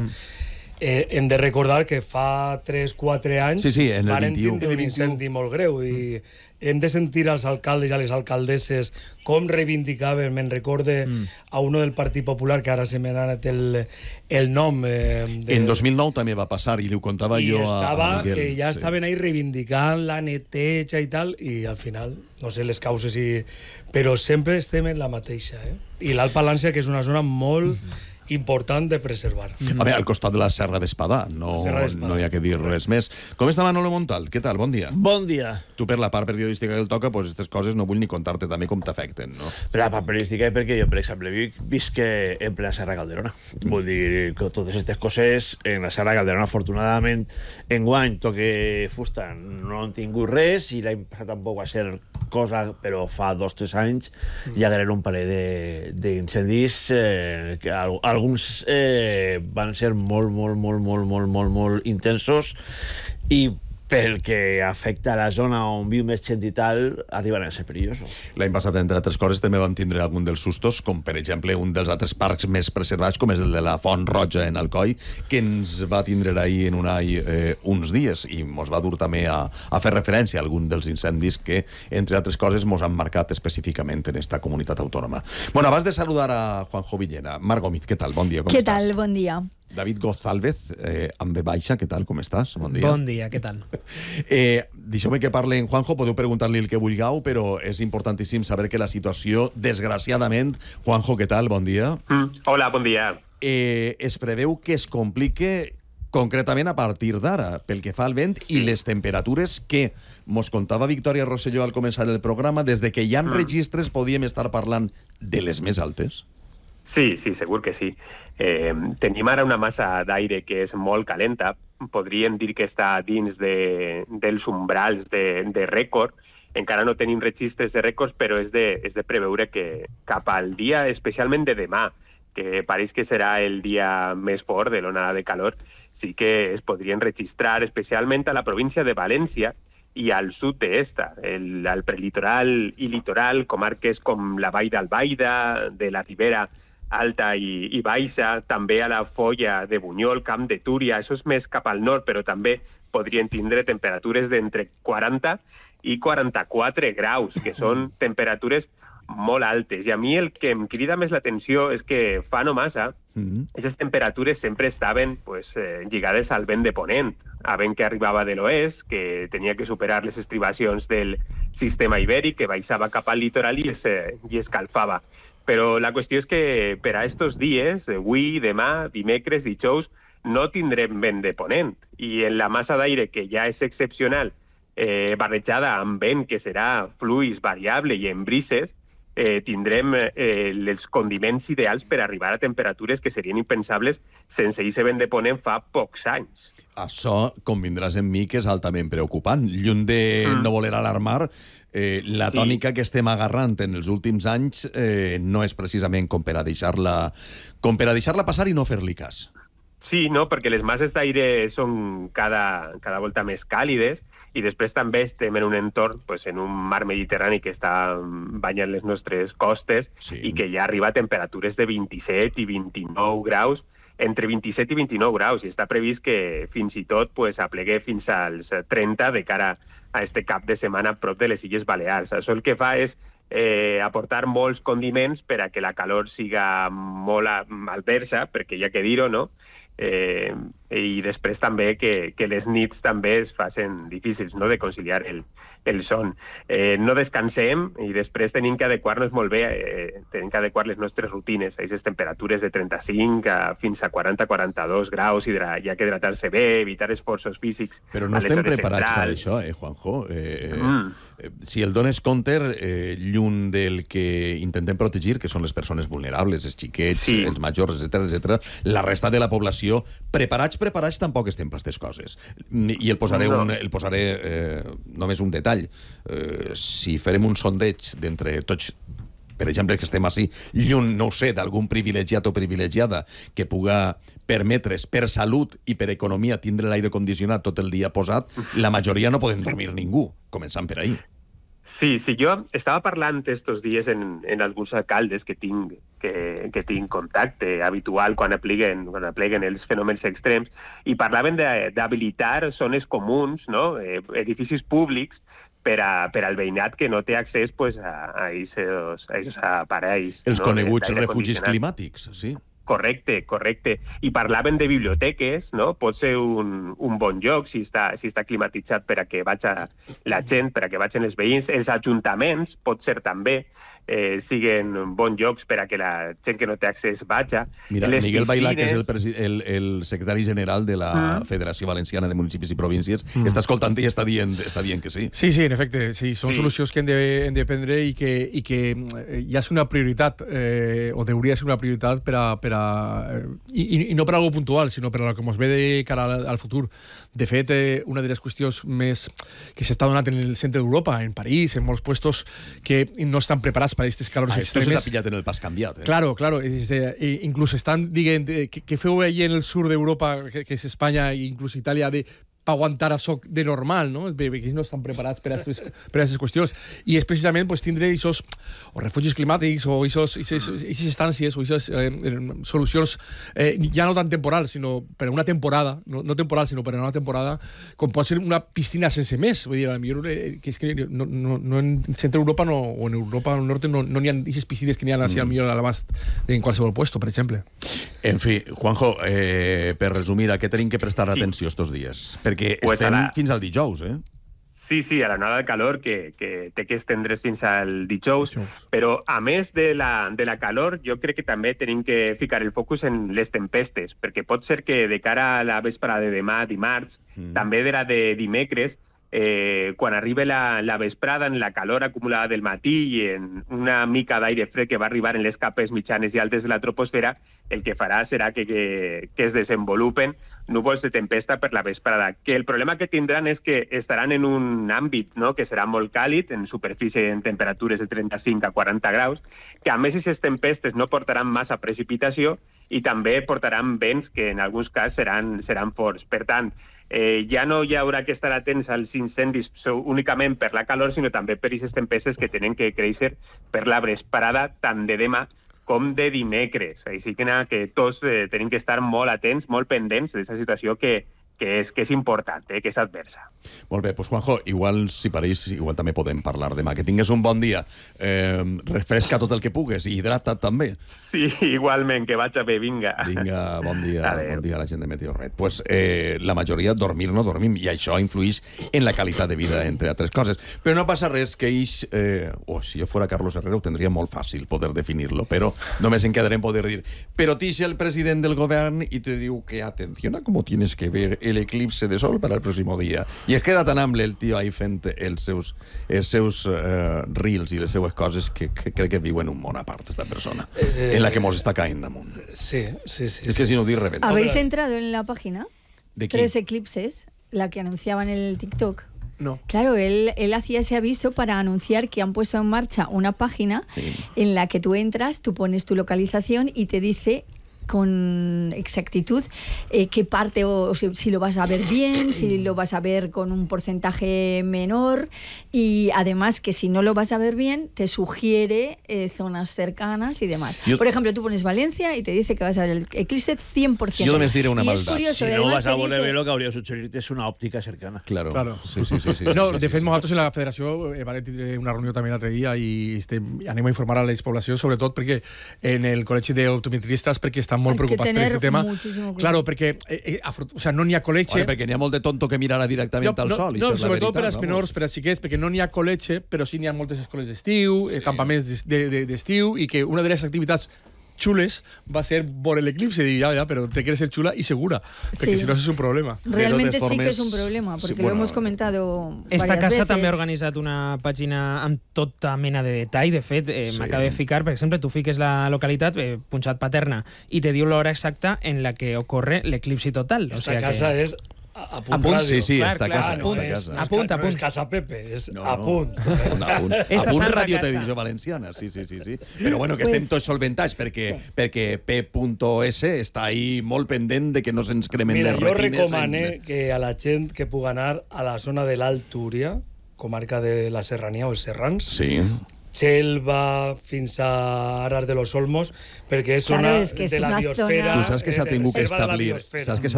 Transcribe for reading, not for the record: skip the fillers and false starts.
Hem de recordar que fa 3-4 anys van tindre un incendi molt greu i hem de sentir als alcaldes i a les alcaldesses com reivindicaven. Me'n recorde a uno del Partit Popular, que ara se me n'ha anat el nom. En 2009 també va passar, i li ho contava jo a Miguel. I ja estaven ahí reivindicant la neteja i tal, i al final, no sé les causes, però sempre estem en la mateixa. I l'Alt Palància, que és una zona molt important de preservar. Home, al costat de la Serra d'Espadà, no hi ha que dir res més. Com està Manolo Montal? Què tal? Bon dia. Bon dia. Tu, per la part periodística que el toca, pues aquestes coses no vull ni contar-te també com t'afecten, no? Per la part periodística, perquè jo, per exemple, visc en plena Serra Calderona. Vull dir que totes aquestes coses en la Serra Calderona, afortunadament, enguany toque fusta no han tingut res, i l'any passat tampoc va ser cosa, però fa 2 o 3 anys hi hagué un parell d'incendis que alguns van ser molt intensos, i pel que afecta a la zona on viu més gent i tal, arriben a ser perillosos. L'any passat, entre altres coses, també vam tindre algun dels sustos, com per exemple un dels altres parcs més preservats, com és el de la Font Roja en Alcoi, que ens va tindre ahir en un all uns dies, i mos va dur també a fer referència a algun dels incendis que, entre altres coses, mos han marcat específicament en esta comunitat autònoma. Bueno, abans de saludar a Juanjo Villena, Mar Gómez, què tal? Bon dia, com estàs? Què tal? Bon dia. David Gonzálvez, amb B baixa, què tal? Com estàs? Bon dia. Bon dia, què tal? Deixeu-me que parli en Juanjo, podeu preguntar-li el que vulgueu, però és importantíssim saber que la situació, desgraciadament... Juanjo, què tal? Bon dia. Hola, bon dia. Es preveu que es complique concretament a partir d'ara, pel que fa al vent i les temperatures que mos contava Victòria Rosselló al començar el programa, des de que hi ha registres podíem estar parlant de les més altes? Sí, segur que sí. Tenim ara una massa d'aire que és molt calenta. Podríem dir que està dins dels umbrals de rècord. Encara no tenim registres de rècords, però és de preveure que cap al dia, especialment de demà, que pareix que serà el dia més fort de l'onada de calor, sí que es podrien registrar, especialment a la província de València i al sud d'esta, al prelitoral i litoral, comarques com la Vall d'Albaida, de la Ribera Alta i Baixa, també a la Foia de Bunyol, Camp de Túria. Això és més cap al nord, però també podrien tindre temperatures d'entre 40 i 44 graus, que són temperatures molt altes. I a mi el que em crida més l'atenció és que fa no massa, aquestes temperatures sempre estaven lligades al vent de ponent, a vent que arribava de l'oest, que tenia que superar les estribacions del sistema ibèric, que baixava cap al litoral i escalfava. Però la qüestió és que per a estos dies, avui, demà, dimecres, dijous, no tindrem vent de ponent. I en la massa d'aire, que ja és excepcional, barrejada amb vent que serà fluix, variable i en brises, tindrem els condiments ideals per arribar a temperatures que serien impensables sense aquest vent de ponent fa pocs anys. Això convindràs amb mi que és altament preocupant. Lluny de no voler alarmar, la tònica que estem agarrant en els últims anys no és precisament com per a deixar-la passar i no fer-li cas. Sí, no, perquè les masses d'aire són cada volta més càlides, i després també estem en un entorn, en un mar Mediterrani que està banyant les nostres costes i que ja arriba a temperatures de 27 i 29 graus, entre 27 i 29 graus, i està previst que fins i tot aplegue fins als 30 de cara a este cap de setmana prop de les Illes Balears. Això el que fa és aportar molts condiments per a que la calor siga molt adversa, perquè hi ha que dir-ho, no? I després també que les nits també es facin difícils, no?, de conciliar el son. No descansem i després tenim que adequar-nos molt bé, tenim que adequar les nostres rutines a aquestes temperatures de 35 fins a 40-42 graus, hi ha que hidratar-se bé, evitar esforços físics. Però no estem preparats per això, Juanjo? Si el dones compte, lluny del que intentem protegir, que són les persones vulnerables, els xiquets, els majors, etc., la resta de la població, preparats tampoc estem per aquestes coses. I el posaré només un detall. Si farem un sondeig d'entre tots, per exemple, que estem així, lluny, no ho sé, d'algun privilegiat o privilegiada que puga permetre's per salut i per economia tindre l'aire condicionat tot el dia posat, la majoria no podem dormir ningú, començant per ahir. Sí, jo estava parlant estos dies en alguns alcaldes que tinc que tinc contacte habitual quan apleguen els fenòmens extrems, i parlaven d'habilitar zones comuns, no? Edificis públics, per al veïnat que no té accés a aquests aparells. Els coneguts refugis climàtics, sí. Correcte. I parlaven de biblioteques, no? Pot ser un bon lloc si està climatitzat per a que vagi la gent, per a que vagin els veïns. Els ajuntaments pot ser també siguen bons llocs per a que la gent que no té accés vagi. Mira, Miguel Bailà, que és el secretari general de la Federació Valenciana de Municipis i Províncies, està escoltant i està dient que sí. Sí, en efecte, sí. Són solucions que hem de prendre i que ja és una prioritat, o hauria de ser una prioritat i no per algo puntual, sinó per a com es ve de cara al futur. De fet, una de les qüestions més que s'està donant en el centre d'Europa, en París, en molts puestos que no estan preparats per aquestes calors extremes. Esto s'ha pillat en el pas canviat. Claro. Inclús estan dient que feu allí en el sur d'Europa, que és Espanya i inclús Itàlia, per aguantar això de normal, no? Que no estan preparats per a aquestes qüestions. I és precisament tindre aquests refugis climàtics o aquestes instàncies o aquestes solucions ja no tan temporals, sinó per a una temporada, no temporal, sinó per a una temporada, com pot ser una piscina sense més. Vull dir, que és que no en centre d'Europa o en Europa del Nord no n'hi ha aquestes piscines que n'hi ha millor a l'abast en qualsevol puesto, per exemple. En fi, Juanjo, per resumir, a què tenim que prestar atenció estos dies? Perquè estem fins al dijous, eh? Sí, a la onada de calor que té que estendre's fins al dijous, però a més de la calor, jo crec que també tenim que ficar el focus en les tempestes, perquè pot ser que de cara a la vesprada de demà, dimarts, també de la de dimecres, quan arriba la vesprada, en la calor acumulada del matí i en una mica d'aire fred que va arribar en les capes mitjanes i altes de la troposfera, el que farà serà que es desenvolupen núvols de tempesta per la vesprada. Que el problema que tindran és que estaran en un àmbit, no?, que serà molt càlid, en superfície en temperatures de 35 a 40 graus, que a més aquestes tempestes no portaran massa precipitació i també portaran vents que en alguns casos seran forts. Per tant, ja no hi haurà que estar atents als incendis únicament per la calor, sinó també per aquestes tempestes que tenen que créixer per la vesprada tant de demà com de dimecres. Així que tots tenim que estar molt atents, molt pendents d'aquesta situació que és important, que és adversa. Molt bé, doncs Juanjo, igual, si pareix, igual també podem parlar demà. Que tingues un bon dia. Refresca tot el que pugues i hidrata't també. Sí, igualment, que vaig bé, vinga. Vinga, bon dia a la gent de Meteorred. Pues la majoria dormir no dormim, i això influeix en la qualitat de vida, entre altres coses. Però no passa res que ells... si jo fora Carlos Herrera ho tindria molt fàcil poder definir-lo, però només en quedaré en poder dir. Però t'ix el president del govern i te diu que atención a cómo tienes que ver el eclipse de sol para el próximo día. I es queda tan ample el tio ahí fent els seus reels i les seues coses que crec que viu en un món a part, esta persona, en la que mos està caient damunt. Sí. Es que si no dic rebenta. ¿Habéis entrado en la página? ¿De qué? 3 Eclipses, la que anunciaban en el TikTok. No. Claro, él hacía ese aviso para anunciar que han puesto en marcha una página en la que tú entras, tú pones tu localización y te dice con exactitud qué parte, o si lo vas a ver bien, si lo vas a ver con un porcentaje menor, y además que si no lo vas a ver bien te sugiere zonas cercanas y demás. Por ejemplo, tú pones Valencia y te dice que vas a ver el eclipse 100%. Yo només diré una y maldad. es curioso, si no vas a voler ver lo que hauria suggerit és una òptica cercana. Claro. Sí. No, de fet, nosaltres en la federació vam tenir una reunió també l'altre dia i anem a informar a les poblacions, sobretot perquè en el col·legi d'optometristes, perquè estan molt preocupats per aquest tema. Claro, perquè no n'hi ha col·legi... Perquè n'hi ha molt de tonto que mirarà directament al sol. No, sobretot per als menors, per als xiquets, perquè no n'hi ha col·legi, però sí n'hi ha moltes escoles d'estiu, campaments d'estiu, i que una de les activitats chules va a ser por el eclipse, pero te quiere ser chula y segura, porque si no es un problema. Realmente sí que es un problema, porque lo hemos comentado Esta varias casa veces. també ha organitzat una pàgina amb tota mena de detall. De fet, m'acaba de ficar, per exemple, tu fiques la localitat, punxat Paterna, i te diu l'hora exacta en la que ocorre l'eclipsi total. Esta casa és a punt ràdio. Sí, esta casa. A punt. No és Casa Pepe, és a punt. A punt Radio Televisió Valenciana, sí. Però bueno, que estem tots solventats, perquè P.S. està ahí molt pendent de que no se'ns cremen les retines. Mira, jo recomane que a la gent que puga anar a la zona de l'Alt Túria, comarca de la Serrania o els Serrans, Xelva fins a Aras de los Olmos, perquè és zona de la biosfera. Tu saps que s'ha tingut que establir